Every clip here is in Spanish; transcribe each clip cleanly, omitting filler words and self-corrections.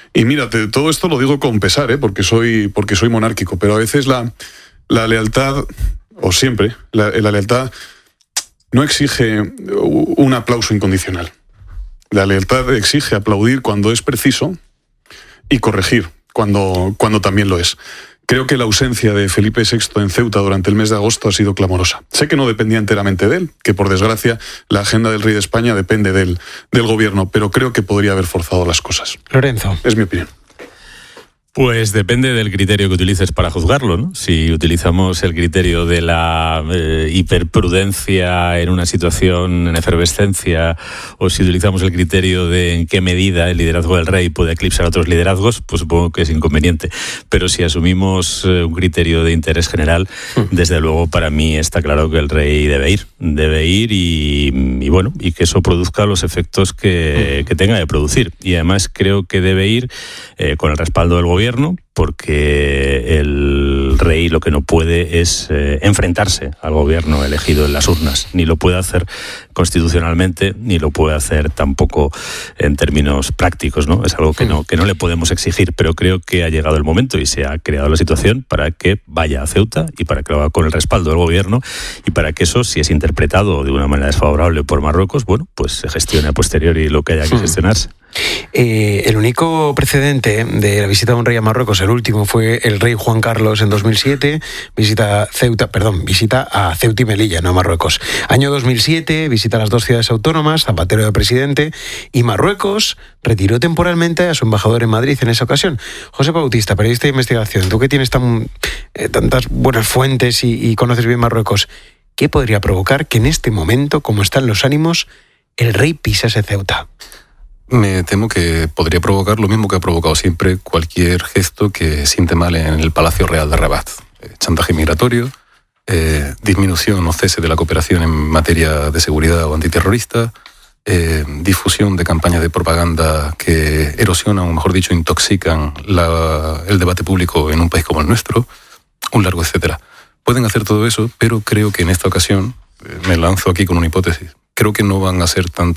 Y mira, todo esto lo digo con pesar, porque soy monárquico, pero a veces la lealtad, o siempre, la lealtad no exige un aplauso incondicional. La lealtad exige aplaudir cuando es preciso y corregir cuando también lo es. Creo que la ausencia de Felipe VI en Ceuta durante el mes de agosto ha sido clamorosa. Sé que no dependía enteramente de él, que por desgracia la agenda del rey de España depende del gobierno, pero creo que podría haber forzado las cosas. Lorenzo. Es mi opinión. Pues depende del criterio que utilices para juzgarlo, ¿no? Si utilizamos el criterio de la hiperprudencia en una situación en efervescencia, o si utilizamos el criterio de en qué medida el liderazgo del rey puede eclipsar otros liderazgos, pues supongo que es inconveniente. Pero si asumimos un criterio de interés general, desde luego para mí está claro que el rey debe ir y bueno, y que eso produzca los efectos que tenga de producir. Y además creo que debe ir con el respaldo del gobierno, porque el rey lo que no puede es enfrentarse al gobierno elegido en las urnas. Ni lo puede hacer constitucionalmente, ni lo puede hacer tampoco en términos prácticos, ¿no? Es algo que no le podemos exigir, pero creo que ha llegado el momento y se ha creado la situación para que vaya a Ceuta y para que lo haga con el respaldo del gobierno y para que eso, si es interpretado de una manera desfavorable por Marruecos, bueno, pues se gestione a posteriori lo que haya que gestionarse. El único precedente de la visita de un rey a Marruecos, el último, fue el rey Juan Carlos en 2007, visita a Ceuta y Melilla, no a Marruecos. Año 2007, visita a las dos ciudades autónomas, Zapatero de presidente, y Marruecos retiró temporalmente a su embajador en Madrid en esa ocasión. José Bautista, periodista de investigación, tú que tienes tantas buenas fuentes y conoces bien Marruecos, ¿qué podría provocar que en este momento, como están los ánimos, el rey pisase Ceuta? Me temo que podría provocar lo mismo que ha provocado siempre cualquier gesto que siente mal en el Palacio Real de Rabat. Chantaje migratorio, disminución o cese de la cooperación en materia de seguridad o antiterrorista, difusión de campañas de propaganda que erosionan, o mejor dicho, intoxican el debate público en un país como el nuestro, un largo etcétera. Pueden hacer todo eso, pero creo que en esta ocasión, me lanzo aquí con una hipótesis, creo que no van a ser tan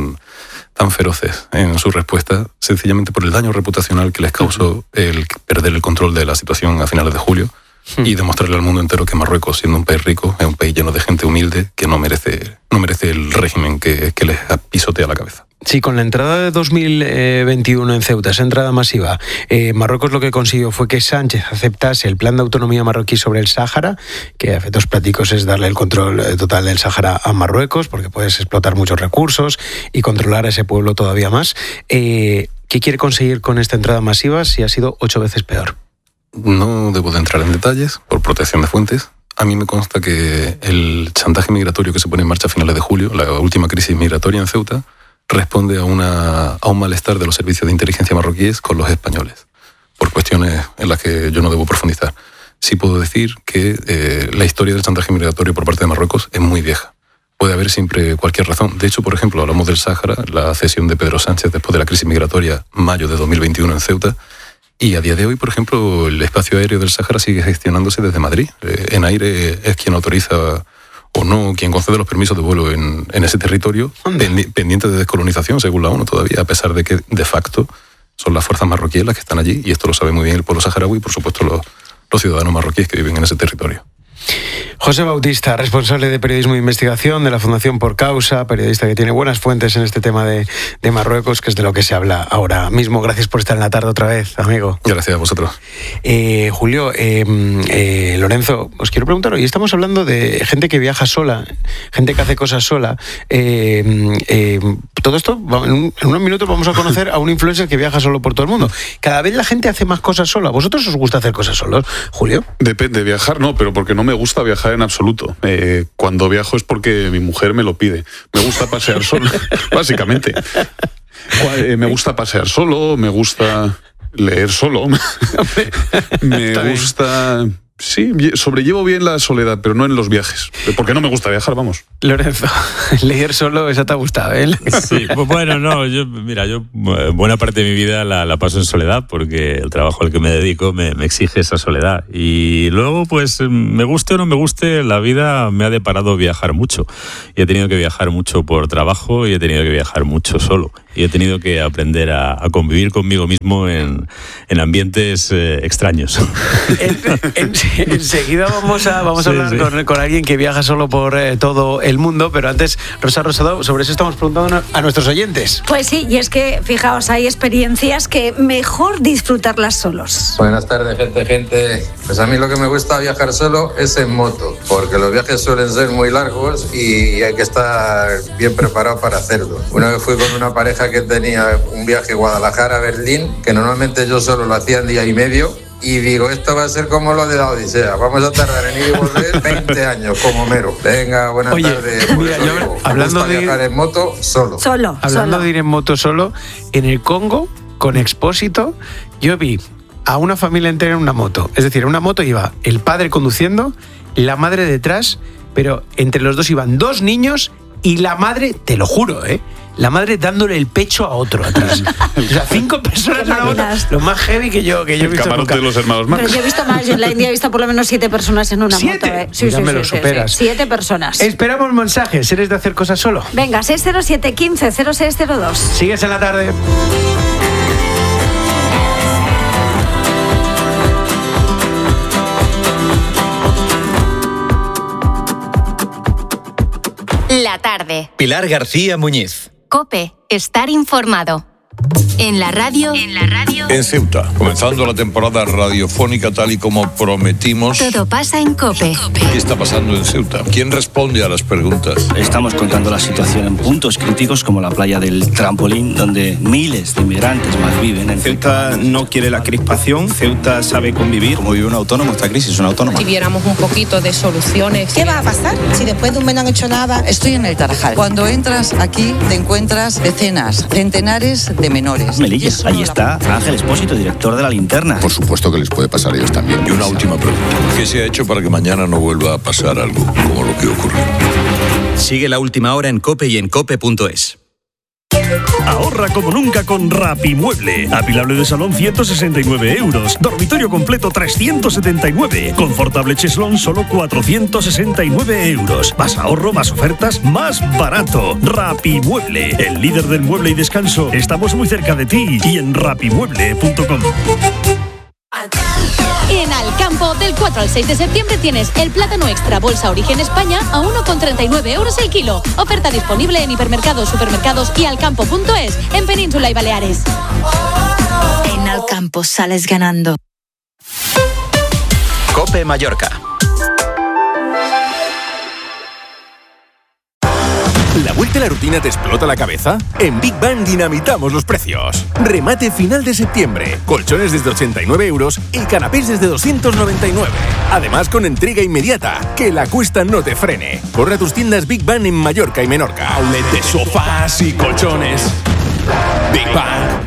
feroces en su respuesta, sencillamente por el daño reputacional que les causó el perder el control de la situación a finales de julio y demostrarle al mundo entero que Marruecos, siendo un país rico, es un país lleno de gente humilde que no merece el régimen que les pisotea la cabeza. Sí, con la entrada de 2021 en Ceuta, esa entrada masiva, Marruecos lo que consiguió fue que Sánchez aceptase el plan de autonomía marroquí sobre el Sáhara, que a efectos prácticos es darle el control total del Sáhara a Marruecos, porque puedes explotar muchos recursos y controlar a ese pueblo todavía más. ¿Qué quiere conseguir con esta entrada masiva si ha sido 8 veces peor? No debo de entrar en detalles, por protección de fuentes. A mí me consta que el chantaje migratorio que se pone en marcha a finales de julio, la última crisis migratoria en Ceuta, responde a un malestar de los servicios de inteligencia marroquíes con los españoles, por cuestiones en las que yo no debo profundizar. Sí puedo decir que la historia del chantaje migratorio por parte de Marruecos es muy vieja. Puede haber siempre cualquier razón. De hecho, por ejemplo, hablamos del Sáhara, la cesión de Pedro Sánchez después de la crisis migratoria, mayo de 2021 en Ceuta, y a día de hoy, por ejemplo, el espacio aéreo del Sáhara sigue gestionándose desde Madrid. ENAIRE es quien autoriza o no, quien concede los permisos de vuelo en ese territorio, pendiente de descolonización, según la ONU todavía, a pesar de que, de facto, son las fuerzas marroquíes las que están allí, y esto lo sabe muy bien el pueblo saharaui y, por supuesto, los ciudadanos marroquíes que viven en ese territorio. José Bautista, responsable de periodismo e investigación de la Fundación Por Causa, periodista que tiene buenas fuentes en este tema de Marruecos, que es de lo que se habla ahora mismo. Gracias por estar en la tarde otra vez, amigo. Gracias a vosotros. Julio, Lorenzo, os quiero preguntar, hoy estamos hablando de gente que viaja sola, gente que hace cosas sola. Todo esto, en unos minutos vamos a conocer a un influencer que viaja solo por todo el mundo. Cada vez la gente hace más cosas sola. ¿Vosotros os gusta hacer cosas solos, Julio? Depende, viajar no, pero porque no me gusta viajar en absoluto. Cuando viajo es porque mi mujer me lo pide. Me gusta pasear solo, básicamente. Me gusta pasear solo, me gusta leer solo, me gusta... Sí, sobrellevo bien la soledad, pero no en los viajes. Porque no me gusta viajar, vamos. Lorenzo, leer solo, esa te ha gustado, ¿eh? Sí, bueno, no, yo buena parte de mi vida la paso en soledad, porque el trabajo al que me dedico me exige esa soledad. Y luego, pues, me guste o no me guste, la vida me ha deparado viajar mucho. Y he tenido que viajar mucho por trabajo y he tenido que viajar mucho solo. Y he tenido que aprender a convivir conmigo mismo en ambientes extraños. Enseguida vamos a hablar con alguien que viaja solo por todo el mundo, pero antes, Rosa Rosado, sobre eso estamos preguntando a nuestros oyentes. Pues sí, y es que, fijaos, hay experiencias que mejor disfrutarlas solos. Buenas tardes, gente. Pues a mí lo que me gusta viajar solo es en moto, porque los viajes suelen ser muy largos y hay que estar bien preparado para hacerlo. Una vez fui con una pareja que tenía un viaje Guadalajara-Berlín, que normalmente yo solo lo hacía en día y medio, y digo, esto va a ser como lo de la Odisea, vamos a tardar en ir y volver 20 años, como mero. Venga, buenas tardes. Mira, hablando de viajar en moto solo. Hablando de ir en moto solo, en el Congo, con Expósito, yo vi a una familia entera en una moto. Es decir, en una moto iba el padre conduciendo, la madre detrás, pero entre los dos iban 2 niños y la madre, te lo juro, la madre dándole el pecho a otro atrás. O sea, 5 personas en una moto. Lo más heavy que yo he visto nunca. Camarote de los hermanos Marx. Pero yo he visto más, yo en la India he visto por lo menos 7 personas en una moto. Sí, me lo superas. 7 personas. Esperamos mensajes. ¿Eres de hacer cosas solo? Venga, 607 15 0602. Sigues en la tarde. La tarde. Pilar García Muñiz. COPE. Estar informado. En la radio. En Ceuta, comenzando la temporada radiofónica tal y como prometimos. Todo pasa en COPE. ¿Qué está pasando en Ceuta? ¿Quién responde a las preguntas? Estamos contando la situación en puntos críticos como la playa del Trampolín, donde miles de inmigrantes más viven. Ceuta no quiere la crispación, Ceuta sabe convivir. Como vive un autónomo, esta crisis es un autónomo. Si viéramos un poquito de soluciones. ¿Qué va a pasar si después de un mes no han hecho nada? Estoy en el Tarajal. Cuando entras aquí te encuentras decenas, centenares de menores. Melilla, ahí está Ángel Expósito, director de La Linterna. Por supuesto que les puede pasar a ellos también. Y una última pregunta. ¿Qué se ha hecho para que mañana no vuelva a pasar algo como lo que ocurrió? Sigue La Última Hora en COPE y en cope.es. Ahorra como nunca con Rapimueble. Apilable de salón 169 euros. Dormitorio completo 379. Confortable cheslón solo 469 euros. Más ahorro, más ofertas, más barato. Rapimueble, el líder del mueble y descanso. Estamos muy cerca de ti y en rapimueble.com. En Alcampo, del 4 al 6 de septiembre tienes el plátano extra bolsa Origen España a 1,39 euros el kilo. Oferta disponible en hipermercados, supermercados y alcampo.es en Península y Baleares. En Alcampo sales ganando. COPE Mallorca. ¿La vuelta a la rutina te explota la cabeza? En Big Bang dinamitamos los precios. Remate final de septiembre. Colchones desde 89 euros y canapés desde 299. Además con entrega inmediata. Que la cuesta no te frene. Corre a tus tiendas Big Bang en Mallorca y Menorca. Outlet de sofás y colchones. Big Bang.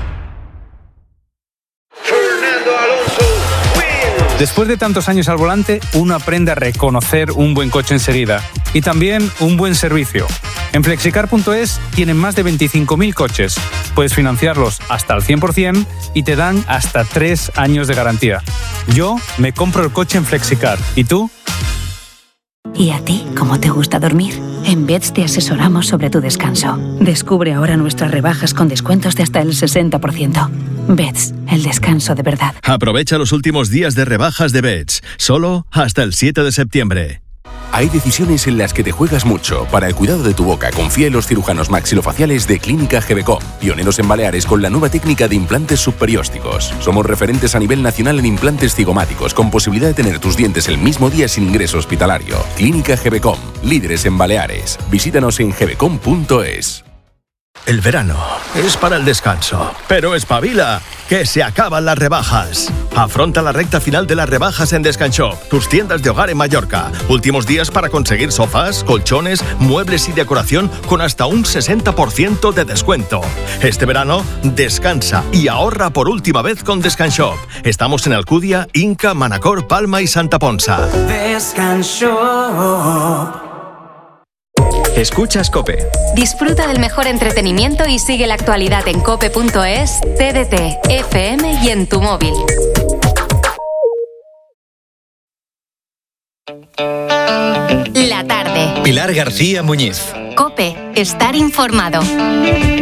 Después de tantos años al volante, uno aprende a reconocer un buen coche enseguida y también un buen servicio. En Flexicar.es tienen más de 25.000 coches. Puedes financiarlos hasta al 100% y te dan hasta 3 años de garantía. Yo me compro el coche en Flexicar. ¿Y tú? ¿Y a ti cómo te gusta dormir? En Beds te asesoramos sobre tu descanso. Descubre ahora nuestras rebajas con descuentos de hasta el 60%. Beds, el descanso de verdad. Aprovecha los últimos días de rebajas de Beds, solo hasta el 7 de septiembre. Hay decisiones en las que te juegas mucho. Para el cuidado de tu boca, confía en los cirujanos maxilofaciales de Clínica GBCOM, pioneros en Baleares con la nueva técnica de implantes subperiósticos. Somos referentes a nivel nacional en implantes cigomáticos, con posibilidad de tener tus dientes el mismo día sin ingreso hospitalario. Clínica GBCOM, líderes en Baleares. Visítanos en gbcom.es. El verano es para el descanso, pero espabila, que se acaban las rebajas. Afronta la recta final de las rebajas en Descanshop, tus tiendas de hogar en Mallorca. Últimos días para conseguir sofás, colchones, muebles y decoración con hasta un 60% de descuento. Este verano, descansa y ahorra por última vez con Descanshop. Estamos en Alcudia, Inca, Manacor, Palma y Santa Ponsa. Descanshop. Escuchas COPE. Disfruta del mejor entretenimiento y sigue la actualidad en cope.es, TDT, FM y en tu móvil. La tarde. Pilar García Muñiz. COPE. Estar informado.